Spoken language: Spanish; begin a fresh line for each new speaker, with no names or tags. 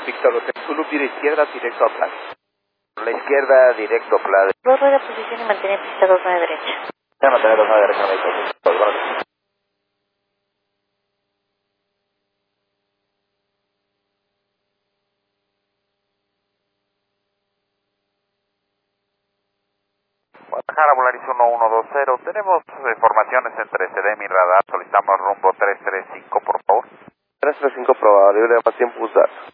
Víctor Hotel Zulu, pide izquierda, directo a Plaza. Por la izquierda, directo a Plaza.
Dos rueda posición y mantiene pista 29 derecha.
Ya mantener 29 derecha, Víctor. Guadalajara, Volaris 1120. Tenemos formaciones entre CDM y radar. Solicitamos rumbo 335, por favor. 335 probado, libre de más tiempo usar.